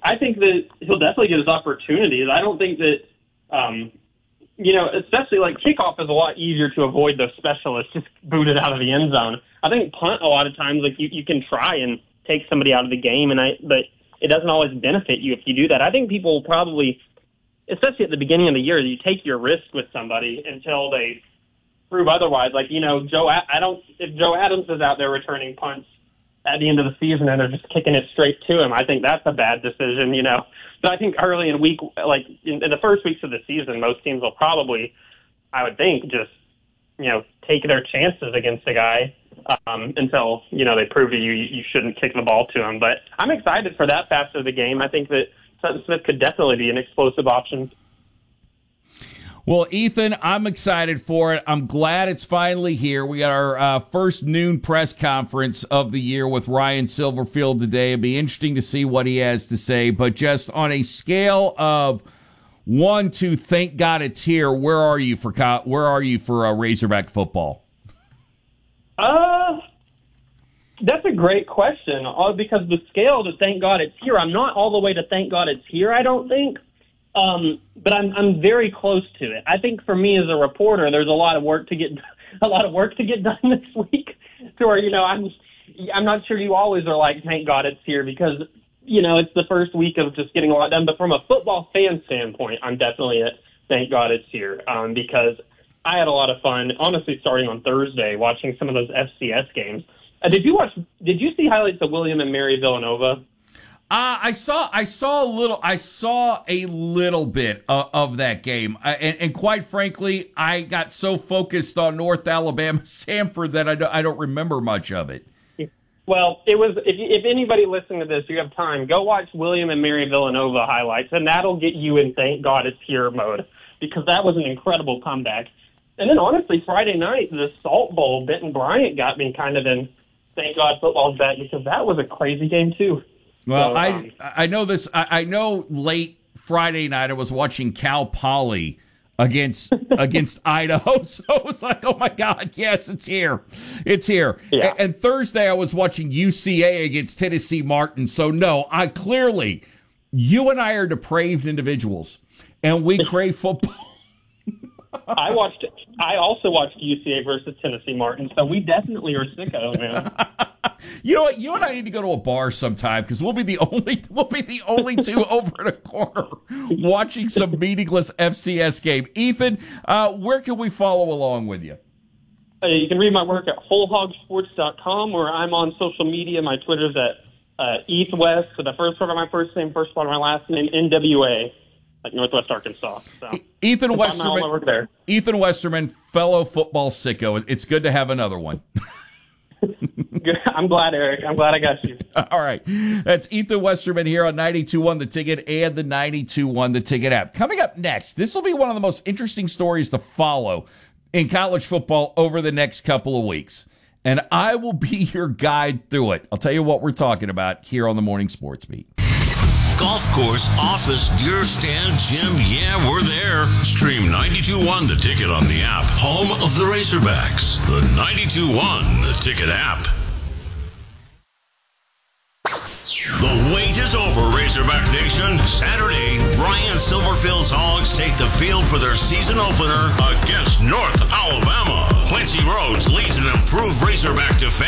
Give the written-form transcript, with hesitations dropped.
I think that he'll definitely get his opportunities. I don't think that, especially like kickoff is a lot easier to avoid those specialists just booted out of the end zone. I think punt a lot of times, like you can try and take somebody out of the game, but it doesn't always benefit you if you do that. I think people will probably, especially at the beginning of the year, you take your risk with somebody until they prove otherwise. Like, if Joe Adams is out there returning punts at the end of the season and they're just kicking it straight to him, I think that's a bad decision, But I think early in the first weeks of the season, most teams will probably, I would think, just, take their chances against a guy until, they prove to you shouldn't kick the ball to him. But I'm excited for that facet of the game. I think that Sutton Smith could definitely be an explosive option. Well, Ethan, I'm excited for it. I'm glad it's finally here. We got our first noon press conference of the year with Ryan Silverfield today. It'll be interesting to see what he has to say. But just on a scale of 1 to thank God it's here, where are you for Razorback football? That's a great question. Because the scale to thank God it's here, I'm not all the way to thank God it's here, I don't think. But I'm very close to it. I think for me as a reporter, there's a lot of work to get done this week. To where I'm not sure you always are like, thank God it's here, because it's the first week of just getting a lot done. But from a football fan standpoint, I'm definitely at thank God it's here, because I had a lot of fun, honestly, starting on Thursday watching some of those FCS games. Did you see highlights of William and Mary Villanova? I saw a little bit of that game, and quite frankly, I got so focused on North Alabama Samford that I don't remember much of it. Well, it was if anybody listening to this, you have time, go watch William and Mary Villanova highlights, and that'll get you in thank God it's here mode, because that was an incredible comeback. And then honestly, Friday night, the Salt Bowl, Benton Bryant got me kind of in thank God football's back, because that was a crazy game too. Well, so, I know this. I know late Friday night I was watching Cal Poly against Idaho, so it was like, oh my God, yes, it's here. Yeah. And Thursday I was watching UCA against Tennessee Martin. So no, you and I are depraved individuals, and we crave football. I also watched UCA versus Tennessee Martin, so we definitely are sickos, man. You know what? You and I need to go to a bar sometime, because we'll be the only two over in a corner watching some meaningless FCS game. Ethan, where can we follow along with you? You can read my work at wholehogsports.com, where I'm on social media. My Twitter's at EathWest, so the first part of my first name, first part of my last name, NWA. Like Northwest Arkansas. So Ethan Westerman, fellow football sicko. It's good to have another one. I'm glad, Eric. I'm glad I got you. All right. That's Ethan Westerman here on 92.1 The Ticket and the 92.1 The Ticket app. Coming up next, this will be one of the most interesting stories to follow in college football over the next couple of weeks. And I will be your guide through it. I'll tell you what we're talking about here on the Morning Sports Beat. Golf course, office, deer stand, gym, yeah, we're there. Stream 92.1 The Ticket on the app. Home of the Razorbacks. The 92.1 The Ticket app. The wait is over, Razorback Nation. Saturday, Ryan Silverfield's Hogs take the field for their season opener against North Alabama. Quincy Rhodes leads an improved Razorback defense